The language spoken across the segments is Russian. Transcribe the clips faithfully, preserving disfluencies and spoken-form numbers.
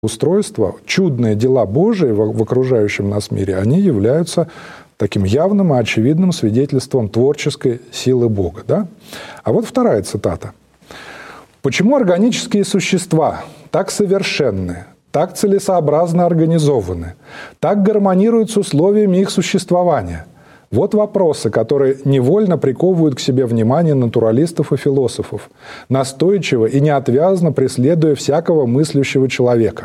устройства, чудные дела Божии в, в окружающем нас мире, они являются таким явным и очевидным свидетельством творческой силы Бога. Да? А вот вторая цитата. «Почему органические существа так совершенны, так целесообразно организованы, так гармонируют с условиями их существования? Вот вопросы, которые невольно приковывают к себе внимание натуралистов и философов, настойчиво и неотвязно преследуя всякого мыслящего человека».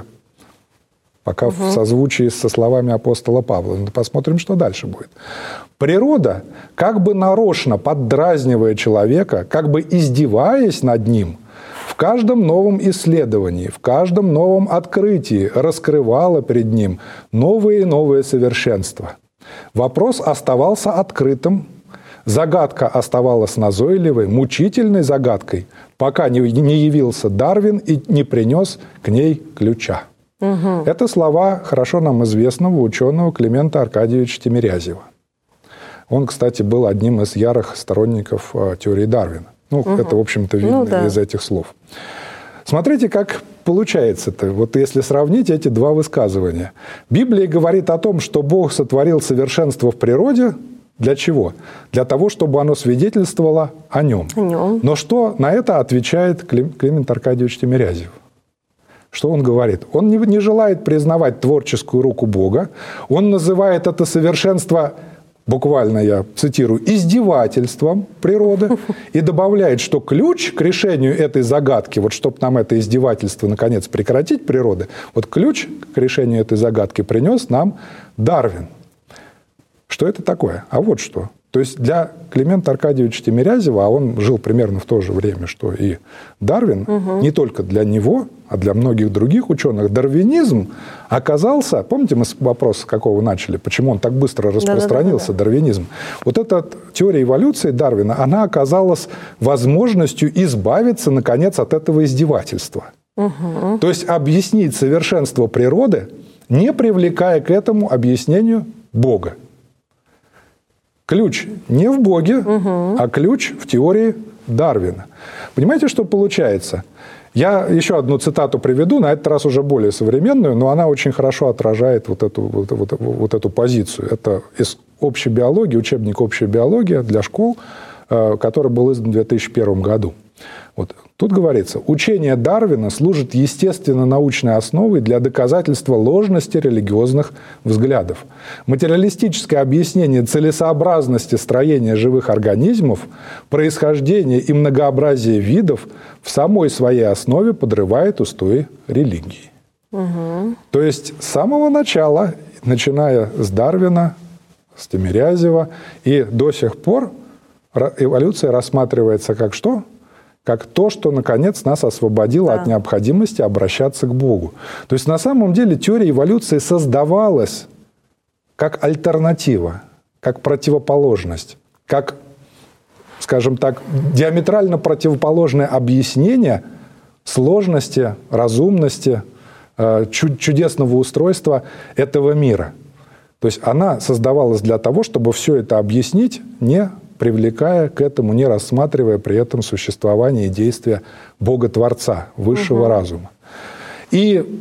Пока угу. в созвучии со словами апостола Павла. Ну, посмотрим, что дальше будет. «Природа, как бы нарочно поддразнивая человека, как бы издеваясь над ним, в каждом новом исследовании, в каждом новом открытии раскрывала перед ним новые и новые совершенства. Вопрос оставался открытым, загадка оставалась назойливой, мучительной загадкой, пока не явился Дарвин и не принес к ней ключа». Угу. Это слова хорошо нам известного ученого Климента Аркадьевича Тимирязева. Он, кстати, был одним из ярых сторонников теории Дарвина. Ну, угу. это, в общем-то, видно ну, да. из этих слов. Смотрите, как получается-то, вот если сравнить эти два высказывания. Библия говорит о том, что Бог сотворил совершенство в природе. Для чего? Для того, чтобы оно свидетельствовало о нем. О нем. Но что на это отвечает Клим, Климент Аркадьевич Тимирязев? Что он говорит? Он не, не желает признавать творческую руку Бога. Он называет это совершенство, буквально я цитирую, издевательством природы. И добавляет, что ключ к решению этой загадки, вот чтобы нам это издевательство наконец прекратить природы, вот ключ к решению этой загадки принес нам Дарвин. Что это такое? А вот что. То есть для Климента Аркадьевича Тимирязева, а он жил примерно в то же время, что и Дарвин, угу. не только для него, а для многих других ученых, дарвинизм оказался... Помните, мы с вопроса какого начали? Почему он так быстро распространился, да, да, да, да. дарвинизм? Вот эта теория эволюции Дарвина, она оказалась возможностью избавиться, наконец, от этого издевательства. Угу. То есть объяснить совершенство природы, не привлекая к этому объяснению Бога. Ключ не в Боге, угу. а ключ в теории Дарвина. Понимаете, что получается? Я еще одну цитату приведу, на этот раз уже более современную, но она очень хорошо отражает вот эту, вот, вот, вот эту позицию. Это из общей биологии, учебник «Общая биология» для школ, который был издан в две тысячи первом году. Вот. Тут говорится, учение Дарвина служит естественно-научной основой для доказательства ложности религиозных взглядов. Материалистическое объяснение целесообразности строения живых организмов, происхождения и многообразия видов в самой своей основе подрывает устои религии. Угу. То есть с самого начала, начиная с Дарвина, с Тимирязева, и до сих пор эволюция рассматривается как что? Как то, что, наконец, нас освободило да. от необходимости обращаться к Богу. То есть, на самом деле, теория эволюции создавалась как альтернатива, как противоположность, как, скажем так, диаметрально противоположное объяснение сложности, разумности, чудесного устройства этого мира. То есть, она создавалась для того, чтобы все это объяснить, не привлекая к этому, не рассматривая при этом существование и действия Бога-творца, высшего угу. разума. И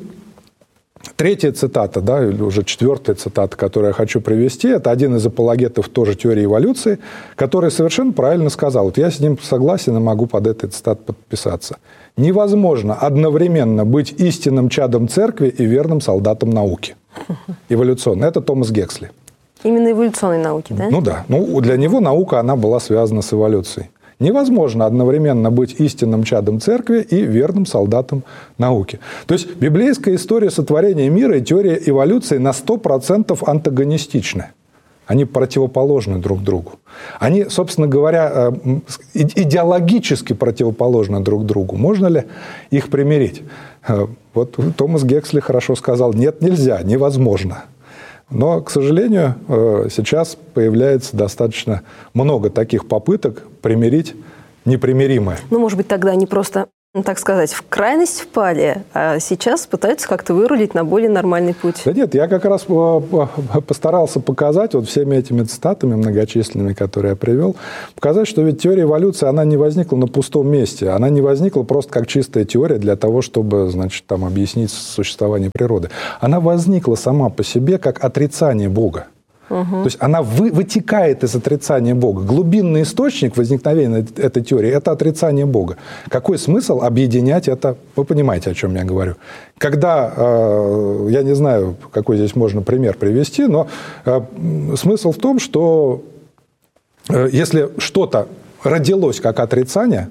третья цитата, да, или уже четвертая цитата, которую я хочу привести, это один из апологетов тоже теории эволюции, который совершенно правильно сказал, вот я с ним согласен и могу под этой цитатой подписаться. Невозможно одновременно быть истинным чадом церкви и верным солдатом науки. Эволюционно. Это Томас Гексли. Именно эволюционной науки, да? Ну да. Ну, для него наука, она была связана с эволюцией. Невозможно одновременно быть истинным чадом церкви и верным солдатом науки. То есть библейская история сотворения мира и теория эволюции на сто процентов антагонистичны. Они противоположны друг другу. Они, собственно говоря, идеологически противоположны друг другу. Можно ли их примирить? Вот Томас Гексли хорошо сказал, нет, нельзя, невозможно. Но, к сожалению, сейчас появляется достаточно много таких попыток примирить непримиримое. Ну, может быть, тогда они просто так сказать, в крайность впали, а сейчас пытаются как-то вырулить на более нормальный путь. Да нет, я как раз постарался показать вот всеми этими цитатами многочисленными, которые я привел, показать, что ведь теория эволюции, она не возникла на пустом месте, она не возникла просто как чистая теория для того, чтобы, значит, там, объяснить существование природы. Она возникла сама по себе как отрицание Бога. Угу. То есть она вы, вытекает из отрицания Бога. Глубинный источник возникновения этой теории – это отрицание Бога. Какой смысл объединять это? Вы понимаете, о чем я говорю. Когда, э, я не знаю, какой здесь можно пример привести, но э, смысл в том, что э, если что-то родилось как отрицание,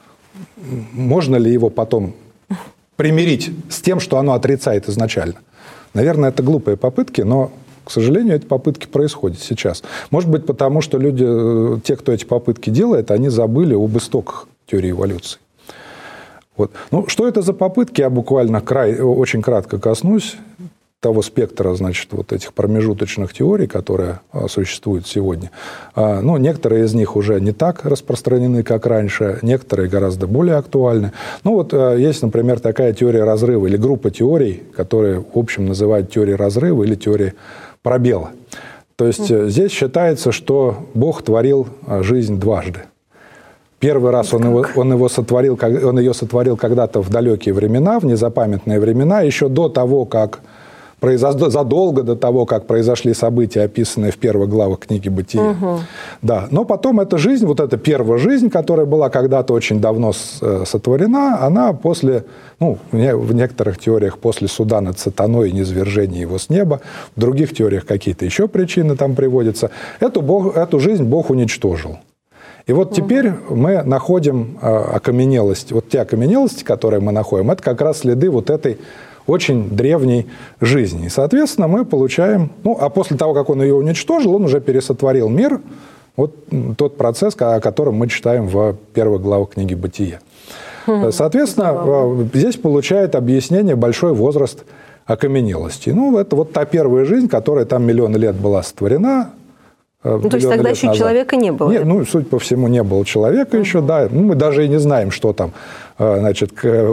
можно ли его потом примирить с тем, что оно отрицает изначально? Наверное, это глупые попытки, но... К сожалению, эти попытки происходят сейчас. Может быть, потому что люди, те, кто эти попытки делает, они забыли об истоках теории эволюции. Вот. Ну, что это за попытки? Я буквально край, очень кратко коснусь того спектра, значит, вот этих промежуточных теорий, которые а, существуют сегодня. А, ну, некоторые из них уже не так распространены, как раньше, некоторые гораздо более актуальны. Ну, вот а, есть, например, такая теория разрыва или группа теорий, которые, в общем, называют теорией разрыва или теорией пробела. То есть mm. здесь считается, что Бог творил жизнь дважды. Первый раз он, его, он, его сотворил, он ее сотворил когда-то в далекие времена, в незапамятные времена, еще до того, как произошло, задолго до того, как произошли события, описанные в первых главах книги «Бытия». Угу. Да. Но потом эта жизнь, вот эта первая жизнь, которая была когда-то очень давно сотворена, она после, ну, в некоторых теориях после суда над сатаной и низвержения его с неба, в других теориях какие-то еще причины там приводятся, эту, Бог, эту жизнь Бог уничтожил. И вот теперь мы находим окаменелости. Вот те окаменелости, которые мы находим, это как раз следы вот этой очень древней жизни. И, соответственно, мы получаем... Ну, а после того, как он ее уничтожил, он уже пересотворил мир. Вот тот процесс, о котором мы читаем в первых главах книги «Бытия». Соответственно, здесь получает объяснение большой возраст окаменелости. Ну, это вот та первая жизнь, которая там миллионы лет была сотворена. Ну, то есть тогда еще назад. Человека не было? Нет, ну, судя по всему, не было человека uh-huh. еще, да. Ну, мы даже и не знаем, что там, значит,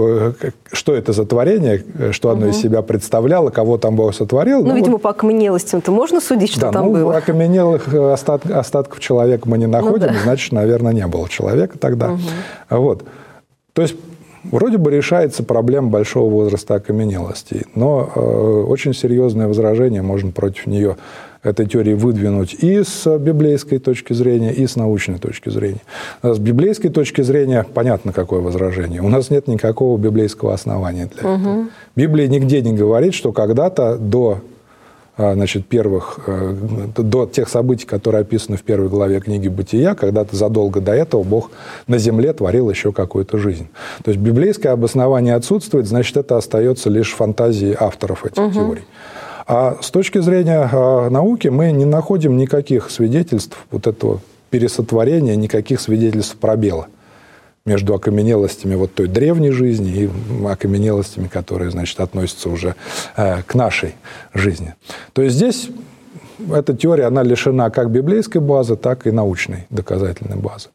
что это за творение, что оно uh-huh. из себя представляло, кого там Бог сотворил. Ну, ну видимо, вот, по окаменелостям-то можно судить, что да, там ну, было? окаменелых остат, остатков человека мы не находим, ну, да. значит, наверное, не было человека тогда. Uh-huh. Вот. То есть, вроде бы решается проблема большого возраста окаменелостей, но э, очень серьезное возражение можно против нее этой теории выдвинуть и с библейской точки зрения, и с научной точки зрения. С библейской точки зрения понятно, какое возражение. У нас нет никакого библейского основания для угу. этого. Библия нигде не говорит, что когда-то до, значит, первых, до тех событий, которые описаны в первой главе книги «Бытия», когда-то задолго до этого Бог на земле творил еще какую-то жизнь. То есть библейское обоснование отсутствует, значит, это остается лишь фантазией авторов этих угу. теорий. А с точки зрения э, науки мы не находим никаких свидетельств вот этого пересотворения, никаких свидетельств пробела между окаменелостями вот той древней жизни и окаменелостями, которые, значит, относятся уже э, к нашей жизни. То есть здесь эта теория, она лишена как библейской базы, так и научной доказательной базы.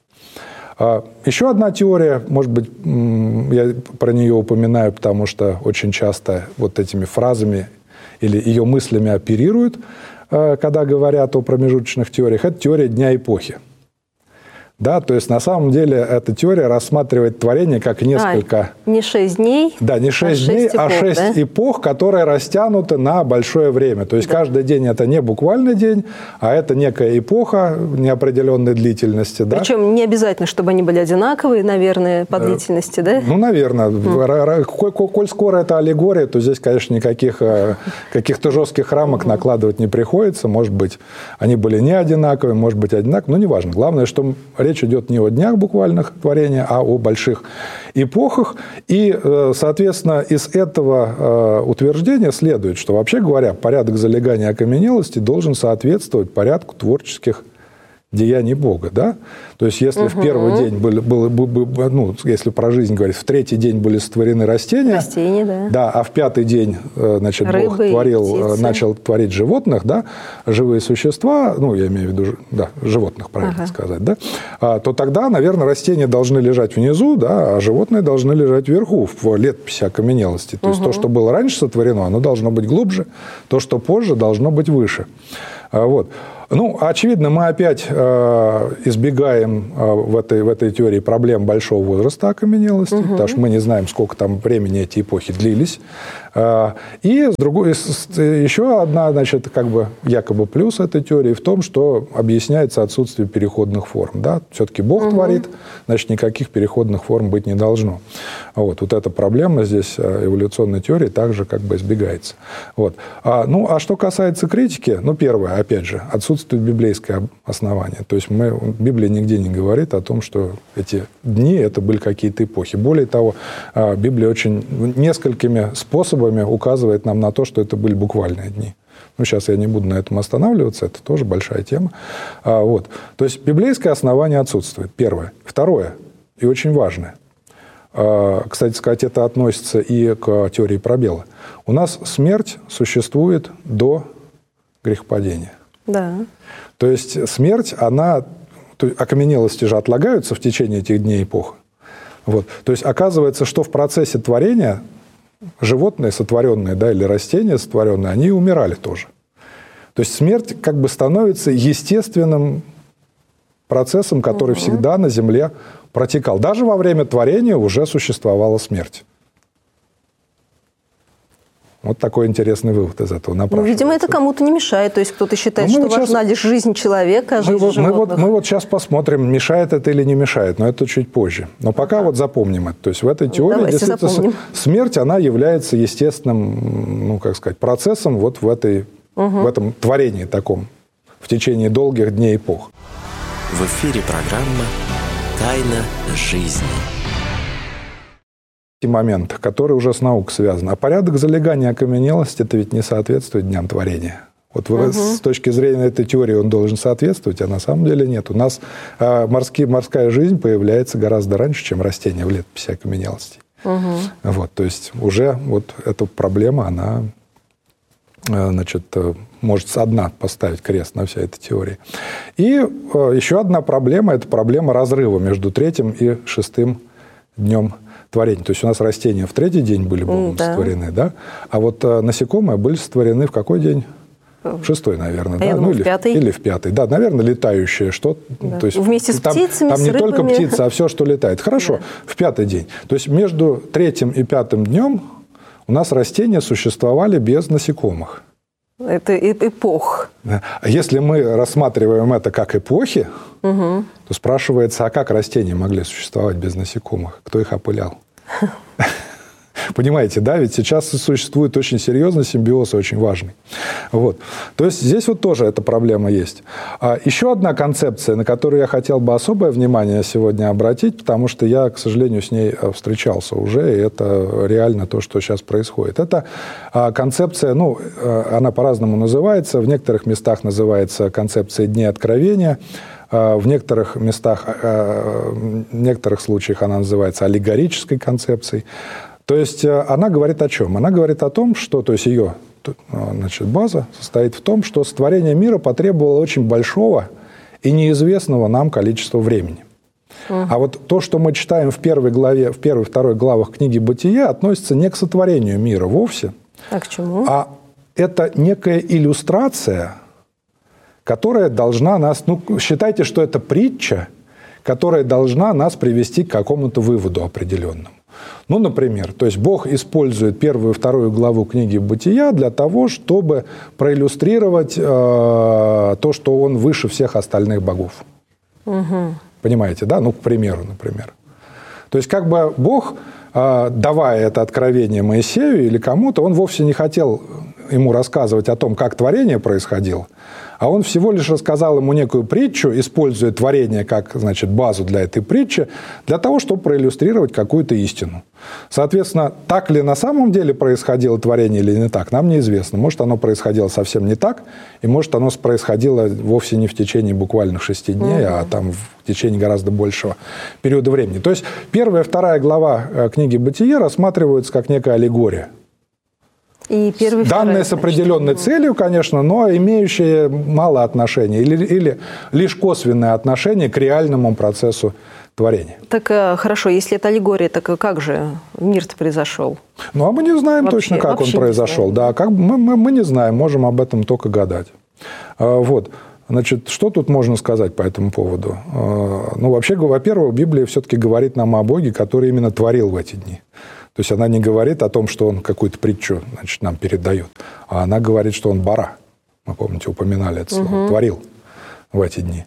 А еще одна теория, может быть, я про нее упоминаю, потому что очень часто вот этими фразами или ее мыслями оперируют, когда говорят о промежуточных теориях, это теория дня эпохи. Да, то есть на самом деле эта теория рассматривает творение как несколько... А, не шесть дней, да, не шесть а дней, эпох, а шесть да? эпох, которые растянуты на большое время. То есть да. каждый день это не буквальный день, а это некая эпоха неопределенной длительности. Причем да? не обязательно, чтобы они были одинаковые, наверное, по длительности, да? Ну, наверное. Mm. Коль, коль скоро это аллегория, то здесь, конечно, никаких каких-то жестких рамок mm. накладывать не приходится. Может быть, они были не одинаковые, может быть, одинаковые, но неважно. Главное, что... Речь идет не о днях буквальных творения, а о больших эпохах. И, соответственно, из этого утверждения следует, что, вообще говоря, порядок залегания окаменелости должен соответствовать порядку творческих деяний Бога, да? То есть, если угу. в первый день были, было, было, ну, если про жизнь говорить, в третий день были сотворены растения, растения, да. Да, а в пятый день, значит, Рыбы, Бог творил, птицы. начал творить животных, да, живые существа, ну, я имею в виду, да, животных, правильно ага. сказать, да, а, то тогда, наверное, растения должны лежать внизу, да, а животные должны лежать вверху, в летописи окаменелости. То угу. есть, то, что было раньше сотворено, оно должно быть глубже, то, что позже, должно быть выше. А, вот. Ну, очевидно, мы опять э, избегаем э, в, этой, в этой теории проблем большого возраста окаменелости, угу. потому что мы не знаем, сколько там времени эти эпохи длились. Э, и с другой, с, еще одна, значит, как бы якобы плюс этой теории в том, что объясняется отсутствие переходных форм. Да? Все-таки Бог угу. творит, значит, никаких переходных форм быть не должно. Вот, вот эта проблема здесь эволюционной теории также как бы избегается. Вот. А, ну, а что касается критики, ну, первое, опять же, отсутствие Отсутствует библейское основание. То есть мы, Библия нигде не говорит о том, что эти дни это были какие-то эпохи. Более того, Библия очень несколькими способами указывает нам на то, что это были буквальные дни. Ну, сейчас я не буду на этом останавливаться, это тоже большая тема. А, вот. То есть библейское основание отсутствует. Первое. Второе, и очень важное. А, кстати сказать, это относится и к теории пробела. У нас смерть существует до грехопадения. Да. То есть смерть, она... То есть окаменелости же отлагаются в течение этих дней эпох. Вот. То есть оказывается, что в процессе творения животные сотворенные, да, или растения сотворенные, они умирали тоже. То есть смерть как бы становится естественным процессом, который угу. всегда на Земле протекал. Даже во время творения уже существовала смерть. Вот такой интересный вывод из этого напрашивается. Ну, видимо, это кому-то не мешает. То есть кто-то считает, что важна сейчас... лишь жизнь человека, а жизнь мы, животных. Мы вот, мы вот сейчас посмотрим, мешает это или не мешает, но это чуть позже. Но пока а. вот запомним это. То есть в этой теории Давайте действительно запомним. Смерть, она является естественным, ну, как сказать, процессом вот в, этой, угу. в этом творении таком, в течение долгих дней эпох. В эфире программа «Тайна жизни». Момент, который уже с наукой связан. А порядок залегания окаменелости это ведь не соответствует дням творения. Вот угу. с точки зрения этой теории он должен соответствовать, а на самом деле нет. У нас э, морские, морская жизнь появляется гораздо раньше, чем растения в летописи окаменелости. Угу. Вот, то есть уже вот эта проблема, она э, значит, э, может одна поставить крест на всей этой теории. И э, еще одна проблема – это проблема разрыва между третьим и шестым днем творения. То есть у нас растения в третий день были Богом да. сотворены, да? А вот а, насекомые были сотворены в какой день? В шестой, наверное. А да? я думаю, ну, или, в пятый. Или в пятый. Да, наверное, летающее что-то. Да. То есть, вместе с там, птицами, там с не рыбами. только птицы, а все, что летает. Хорошо, да. в пятый день. То есть между третьим и пятым днем у нас растения существовали без насекомых. Это эпох. А если мы рассматриваем это как эпохи, угу. то спрашивается, а как растения могли существовать без насекомых? Кто их опылял? Понимаете, да? Ведь сейчас существует очень серьезный симбиоз, очень важный. Вот. То есть здесь вот тоже эта проблема есть. А еще одна концепция, на которую я хотел бы особое внимание сегодня обратить, потому что я, к сожалению, с ней встречался уже, и это реально то, что сейчас происходит. Это концепция, ну, она по-разному называется, в некоторых местах называется концепция Дней Откровения, в некоторых местах, в некоторых случаях она называется аллегорической концепцией. То есть она говорит о чем? Она говорит о том, что, то есть ее, значит, база состоит в том, что сотворение мира потребовало очень большого и неизвестного нам количества времени. Uh-huh. А вот то, что мы читаем в первой главе, в первой и второй главах книги «Бытия», относится не к сотворению мира вовсе, а к чему? А это некая иллюстрация, которая должна нас, ну, считайте, что это притча, которая должна нас привести к какому-то выводу определенному. Ну, например, то есть Бог использует первую и вторую главу книги «Бытия» для того, чтобы проиллюстрировать э, то, что Он выше всех остальных богов. Угу. Понимаете, да? Ну, к примеру, например. То есть как бы Бог, э, давая это откровение Моисею или кому-то, Он вовсе не хотел ему рассказывать о том, как творение происходило, а он всего лишь рассказал ему некую притчу, используя творение как, значит, базу для этой притчи, для того, чтобы проиллюстрировать какую-то истину. Соответственно, так ли на самом деле происходило творение или не так, нам неизвестно. Может, оно происходило совсем не так, и может, оно происходило вовсе не в течение буквально шести дней, mm-hmm. а там в течение гораздо большего периода времени. То есть первая и вторая глава книги «Бытие» рассматриваются как некая аллегория. И первый, данные второй, с определенной значит, целью, конечно, но имеющие мало отношения или, или лишь косвенное отношение к реальному процессу творения. Так хорошо, если это аллегория, так как же мир-то произошел? Ну, а мы не знаем вообще, точно, как он произошел. Да, как, мы, мы, мы не знаем, можем об этом только гадать. А, вот. Значит, что тут можно сказать по этому поводу? А, ну, вообще, во-первых, Библия все-таки говорит нам о Боге, который именно творил в эти дни. То есть она не говорит о том, что он какую-то притчу, значит, нам передает, а она говорит, что он бара. Мы, помните, упоминали это слово. Угу. Творил в эти дни.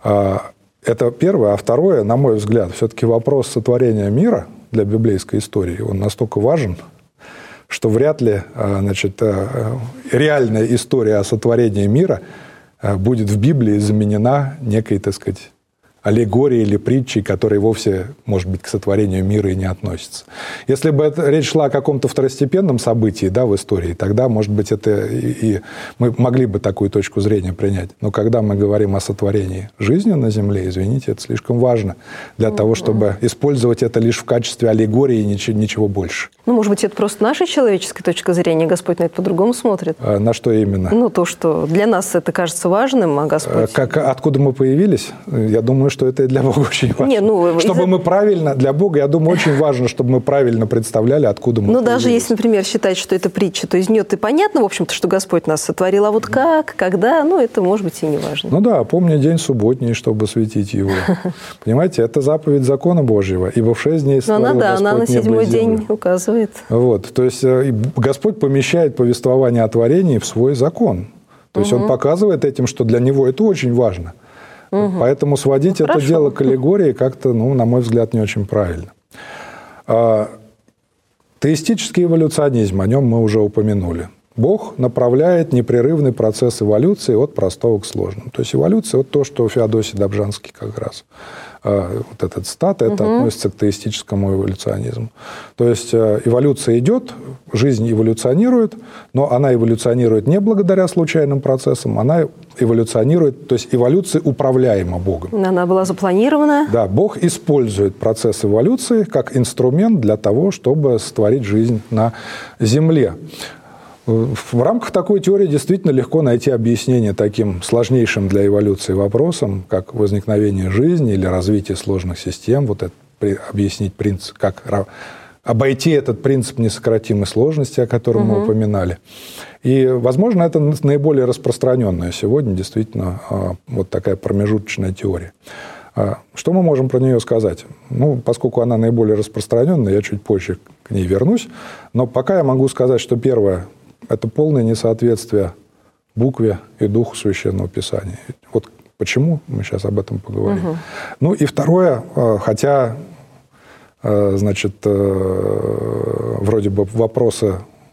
Это первое. А второе, на мой взгляд, все-таки вопрос сотворения мира для библейской истории, он настолько важен, что вряд ли, значит, реальная история о сотворении мира будет в Библии заменена некой, так сказать, аллегории или притчи, которые вовсе, может быть, к сотворению мира и не относятся. Если бы это, речь шла о каком-то второстепенном событии, да, в истории, тогда, может быть, это и, и мы могли бы такую точку зрения принять. Но когда мы говорим о сотворении жизни на Земле, извините, это слишком важно для mm-hmm. того, чтобы использовать это лишь в качестве аллегории и ничего, ничего больше. Ну, может быть, это просто наша человеческая точка зрения, Господь на это по-другому смотрит. А на что именно? Ну, то, что для нас это кажется важным, а Господь... Как, откуда мы появились? Я думаю, что это и для Бога очень важно. Не, ну, чтобы из... мы правильно, для Бога, я думаю, очень важно, чтобы мы правильно представляли, откуда мы Ну, появились. даже если, например, считать, что это притча, то из нее-то понятно, в общем-то, что Господь нас сотворил, а вот как, когда, ну, это, может быть, и не важно. Ну да, помни день субботний, чтобы светить его. Понимаете, это заповедь закона Божьего, ибо в шесть дней створил Господь небо и землю. Она на седьмой день указывает. Вот, то есть Господь помещает повествование о творении в свой закон. То есть угу. Он показывает этим, что для Него это очень важно. Угу. Поэтому сводить ну, это хорошо. дело к аллегории как-то, ну, на мой взгляд, не очень правильно. А, теистический эволюционизм, о нем мы уже упомянули. Бог направляет непрерывный процесс эволюции от простого к сложному. То есть эволюция, вот то, что Феодосий Добжанский как раз, а, вот этот цитат, это угу. относится к теистическому эволюционизму. То есть эволюция идет, жизнь эволюционирует, но она эволюционирует не благодаря случайным процессам, она эволюционирует, то есть эволюция управляема Богом. Она была запланирована. Да, Бог использует процесс эволюции как инструмент для того, чтобы створить жизнь на Земле. В рамках такой теории действительно легко найти объяснение таким сложнейшим для эволюции вопросам, как возникновение жизни или развитие сложных систем, вот это, объяснить принцип, как обойти этот принцип несократимой сложности, о котором угу. мы упоминали. И, возможно, это наиболее распространенная сегодня действительно вот такая промежуточная теория. Что мы можем про нее сказать? Ну, поскольку она наиболее распространенная, я чуть позже к ней вернусь. Но пока я могу сказать, что первое – это полное несоответствие букве и духу Священного Писания. Вот почему, мы сейчас об этом поговорим. Угу. Ну и второе, хотя, значит, вроде бы вопросы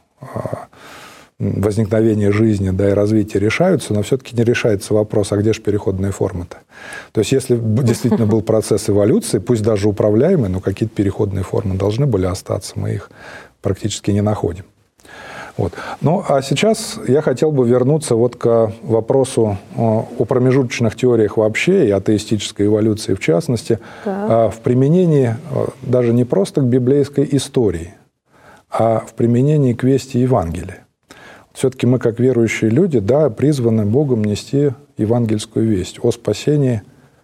возникновения жизни, да, и развития решаются, но все-таки не решается вопрос, а где же переходные формы-то? То есть если действительно был процесс эволюции, пусть даже управляемый, но какие-то переходные формы должны были остаться, мы их практически не находим. Вот. Ну, а сейчас я хотел бы вернуться вот к вопросу о промежуточных теориях вообще и атеистической эволюции в частности, да. в применении даже не просто к библейской истории, а в применении к вести Евангелия. Все-таки мы, как верующие люди, да, призваны Богом нести евангельскую весть о спасении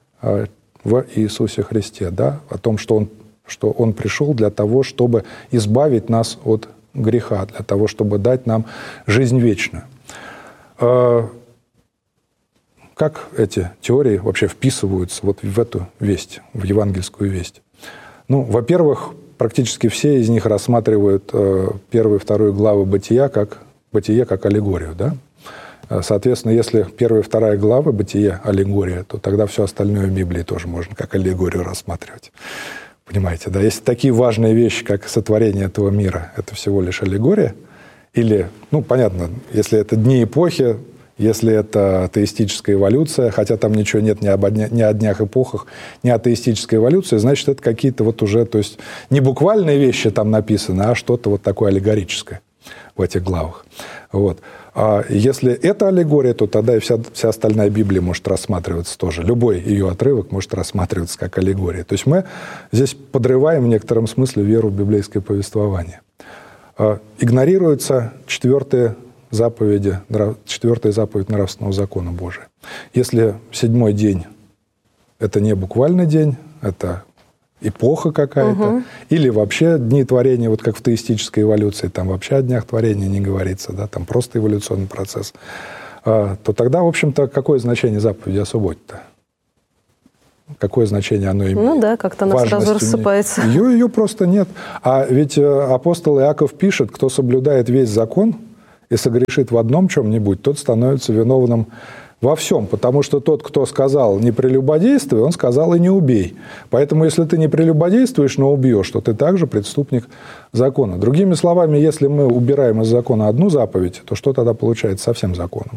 в Иисусе Христе, да, о том, что Он, что Он пришел для того, чтобы избавить нас от греха, для того, чтобы дать нам жизнь вечную. Как эти теории вообще вписываются вот в эту весть, в евангельскую весть? Ну, во-первых, практически все из них рассматривают первую и вторую главы Бытия как Бытие как аллегорию, да? Соответственно, если первая и вторая главы Бытие аллегория, то тогда все остальное в Библии тоже можно как аллегорию рассматривать. Понимаете, да? Если такие важные вещи, как сотворение этого мира, это всего лишь аллегория, Или, ну, понятно, если это дни эпохи, если это атеистическая эволюция, хотя там ничего нет ни, об дня, ни о днях эпохах, ни атеистической эволюции, значит, это какие-то вот уже, то есть не буквальные вещи там написаны, а что-то вот такое аллегорическое в этих главах. Вот. А если это аллегория, то тогда и вся, вся остальная Библия может рассматриваться тоже. Любой ее отрывок может рассматриваться как аллегория. То есть мы здесь подрываем в некотором смысле веру в библейское повествование. Игнорируются четвертые заповеди, четвертая заповедь нравственного закона Божия. Если седьмой день – это не буквальный день, это эпоха какая-то, угу. или вообще дни творения, вот как в теистической эволюции, там вообще о днях творения не говорится, да, там просто эволюционный процесс, то тогда, в общем-то, какое значение заповеди о субботе-то? Какое значение оно имеет? Ну да, как-то она сразу рассыпается. Ее, ее просто нет. А ведь апостол Иаков пишет, кто соблюдает весь закон и согрешит в одном чем-нибудь, тот становится виновным во всем. Потому что тот, кто сказал «не прелюбодействуй», он сказал «и не убей». Поэтому если ты не прелюбодействуешь, но убьешь, то ты также преступник закона. Другими словами, если мы убираем из закона одну заповедь, то что тогда получается со всем законом?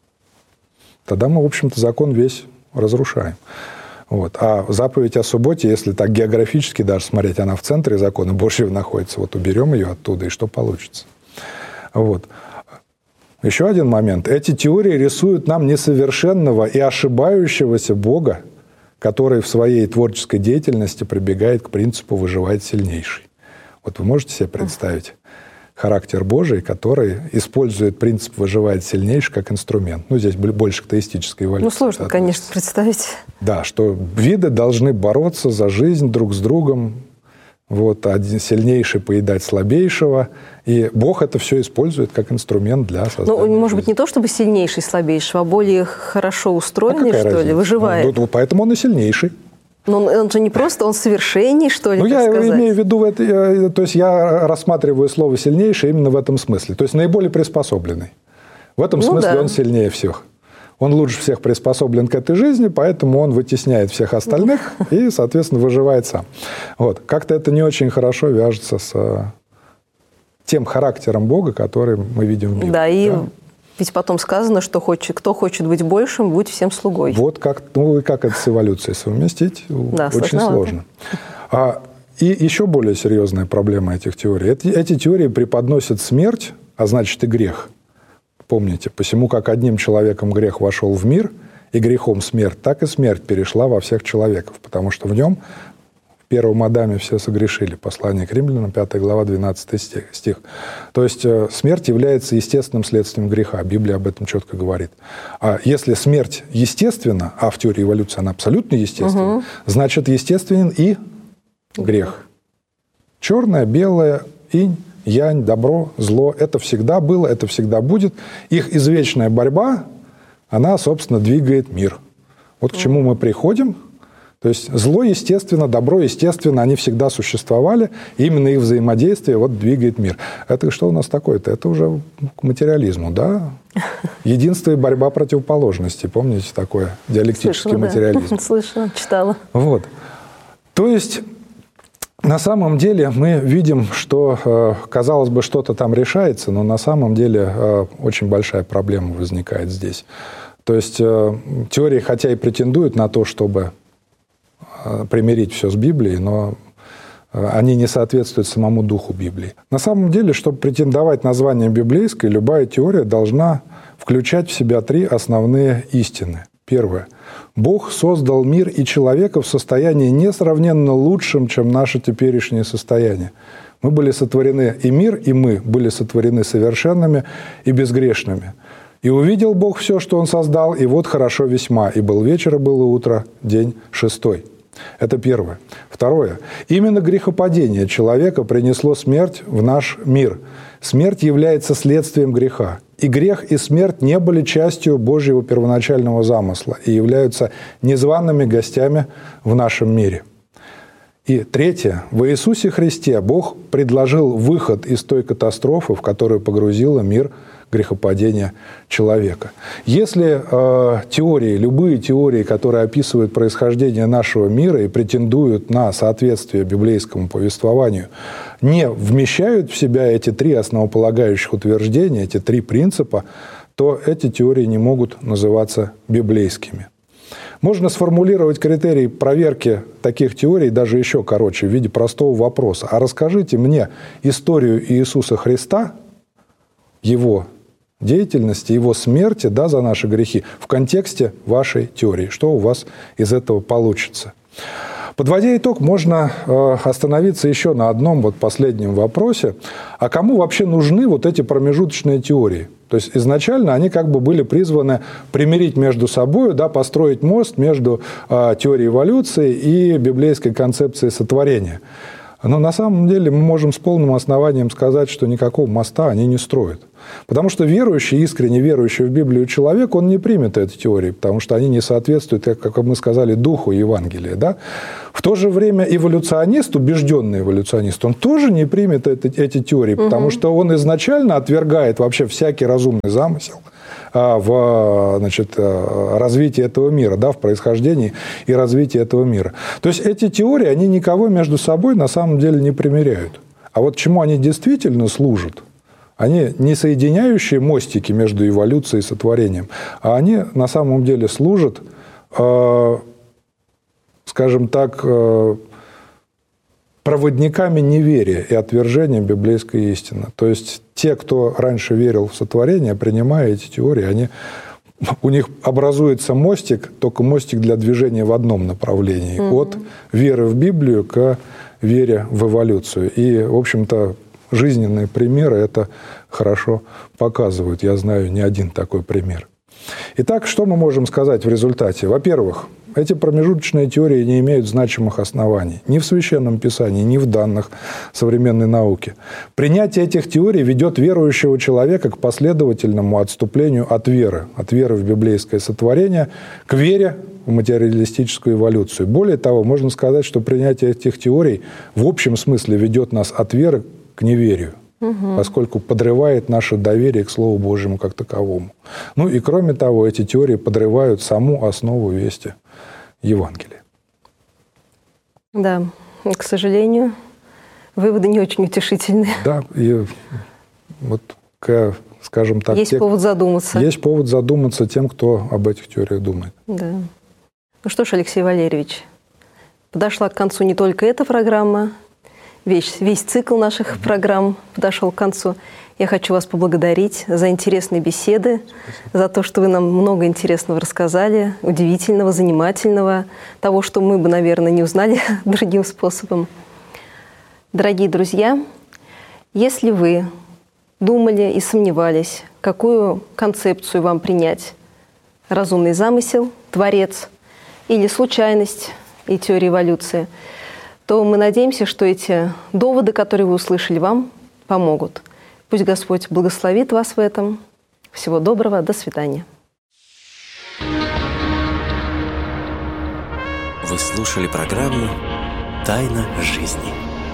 Тогда мы, в общем-то, закон весь разрушаем. Вот. А заповедь о субботе, если так географически даже смотреть, она в центре закона Божьего находится. Вот уберем ее оттуда, и что получится? Вот. Еще один момент. Эти теории рисуют нам несовершенного и ошибающегося Бога, который в своей творческой деятельности прибегает к принципу «выживает сильнейший». Вот вы можете себе представить характер Божий, который использует принцип «выживает сильнейший» как инструмент. Ну, здесь больше к теистической эволюции. Ну, сложно, конечно, представить. Да, что виды должны бороться за жизнь друг с другом, вот, один сильнейший поедать слабейшего, и Бог это все использует как инструмент для создания. Ну, может жизни. быть, не то чтобы сильнейший слабейшего, а более хорошо устроенный, а что разница? ли, выживает. Ну, поэтому он и сильнейший. Но он, он же не просто, он совершенней, что ли, Ну, я сказать. имею в виду, это, то есть я рассматриваю слово «сильнейший» именно в этом смысле. То есть наиболее приспособленный. В этом ну, смысле да. он сильнее всех. Он лучше всех приспособлен к этой жизни, поэтому он вытесняет всех остальных и, соответственно, выживает сам. Вот. Как-то это не очень хорошо вяжется с тем характером Бога, который мы видим в Библии. Да, и да? Ведь потом сказано, что хочет, кто хочет быть большим, будь всем слугой. Вот как, ну и как это с эволюцией совместить, да, очень сложновато. Сложно. А, и еще более серьезная проблема этих теорий. Эти, эти теории преподносят смерть, а значит и грех. Помните, посему как одним человеком грех вошел в мир, и грехом смерть, так и смерть перешла во всех человеков, потому что в нем, в первом Адаме, все согрешили. Послание к Римлянам, пятая глава, двенадцатый стих. То есть смерть является естественным следствием греха. Библия об этом четко говорит. А если смерть естественна, а в теории эволюции она абсолютно естественна, угу. значит, естественен и грех. Черное, белое, инь, янь, добро, зло. Это всегда было, это всегда будет. Их извечная борьба, она, собственно, двигает мир. Вот к чему мы приходим. То есть зло, естественно, добро, естественно, они всегда существовали. И именно их взаимодействие вот двигает мир. Это что у нас такое-то? Это уже к материализму, да? Единство и борьба противоположностей. Помните такое? Диалектический Слышала, материализм. Да. Слышала, читала. Вот. То есть на самом деле мы видим, что, казалось бы, что-то там решается, но на самом деле очень большая проблема возникает здесь. То есть теории, хотя и претендуют на то, чтобы примирить все с Библией, но они не соответствуют самому духу Библии. На самом деле, чтобы претендовать на звание библейской, любая теория должна включать в себя три основные истины. Первое. Бог создал мир и человека в состоянии несравненно лучшим, чем наше теперешнее состояние. Мы были сотворены, и мир, и мы были сотворены совершенными и безгрешными. «И увидел Бог все, что Он создал, и вот хорошо весьма, и был вечер, и было утро, день шестой». Это первое. Второе. Именно грехопадение человека принесло смерть в наш мир. Смерть является следствием греха. И грех, и смерть не были частью Божьего первоначального замысла и являются незваными гостями в нашем мире. И третье. В Иисусе Христе Бог предложил выход из той катастрофы, в которую погрузила мир грехопадения человека. Если э, теории, любые теории, которые описывают происхождение нашего мира и претендуют на соответствие библейскому повествованию, не вмещают в себя эти три основополагающих утверждения, эти три принципа, то эти теории не могут называться библейскими. Можно сформулировать критерий проверки таких теорий даже еще короче, в виде простого вопроса. А расскажите мне историю Иисуса Христа, Его деятельности, Его смерти, да, за наши грехи в контексте вашей теории. Что у вас из этого получится? Подводя итог, можно э, остановиться еще на одном вот последнем вопросе. А кому вообще нужны вот эти промежуточные теории? То есть изначально они как бы были призваны примирить между собой, да, построить мост между э, теорией эволюции и библейской концепцией сотворения. Но на самом деле мы можем с полным основанием сказать, что никакого моста они не строят. Потому что верующий, искренне верующий в Библию человек, он не примет эти теории, потому что они не соответствуют, как мы сказали, духу Евангелия. Да? В то же время эволюционист, убежденный эволюционист, он тоже не примет эти, эти теории, потому угу. что он изначально отвергает вообще всякий разумный замысел в, значит, развитии этого мира, да, в происхождении и развитии этого мира. То есть эти теории, они никого между собой на самом деле не примиряют. А вот чему они действительно служат? Они не соединяющие мостики между эволюцией и сотворением, а они на самом деле служат, э, скажем так, э, проводниками неверия и отвержения библейской истины. То есть те, кто раньше верил в сотворение, принимая эти теории, они, у них образуется мостик, только мостик для движения в одном направлении, mm-hmm. от веры в Библию к вере в эволюцию. И, в общем-то, жизненные примеры это хорошо показывают. Я знаю не один такой пример. Итак, что мы можем сказать в результате? Во-первых, эти промежуточные теории не имеют значимых оснований ни в Священном Писании, ни в данных современной науки. Принятие этих теорий ведет верующего человека к последовательному отступлению от веры, от веры в библейское сотворение, к вере в материалистическую эволюцию. Более того, можно сказать, что принятие этих теорий в общем смысле ведет нас от веры к неверию, угу. поскольку подрывает наше доверие к Слову Божьему как таковому. Ну и кроме того, эти теории подрывают саму основу вести Евангелия. Да, к сожалению, выводы не очень утешительные. Да, и вот, скажем так... Есть те, повод задуматься. Есть повод задуматься тем, кто об этих теориях думает. Да. Ну что ж, Алексей Валерьевич, подошла к концу не только эта программа, Весь, весь цикл наших программ подошел к концу. Я хочу вас поблагодарить за интересные беседы, Спасибо. За то, что вы нам много интересного рассказали, удивительного, занимательного, того, что мы бы, наверное, не узнали другим способом. Дорогие друзья, если вы думали и сомневались, какую концепцию вам принять, разумный замысел, творец или случайность и теория эволюции, то мы надеемся, что эти доводы, которые вы услышали, вам помогут. Пусть Господь благословит вас в этом. Всего доброго, до свидания. Вы слушали программу «Тайна жизни».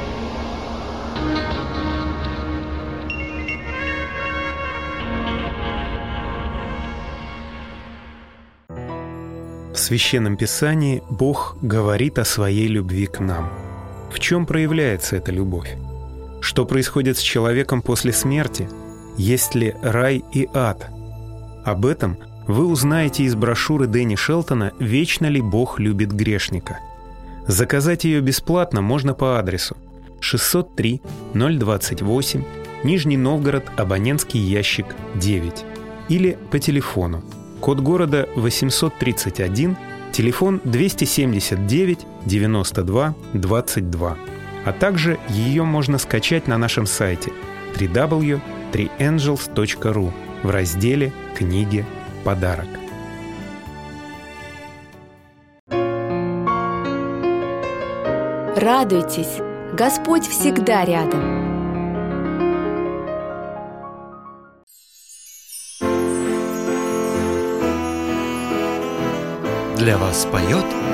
В Священном Писании Бог говорит о своей любви к нам. В чем проявляется эта любовь? Что происходит с человеком после смерти? Есть ли рай и ад? Об этом вы узнаете из брошюры Дэнни Шелтона «Вечно ли Бог любит грешника?». Заказать ее бесплатно можно по адресу шестьсот три ноль двадцать восемь, Нижний Новгород, абонентский ящик девять, или по телефону. Код города восемьсот тридцать один, телефон двести семьдесят девять девяносто два двадцать два. А также ее можно скачать на нашем сайте дабл ю дабл ю дабл ю точка три энджелс точка ру в разделе «Книги. Подарок». Радуйтесь! Господь всегда рядом. Для вас поет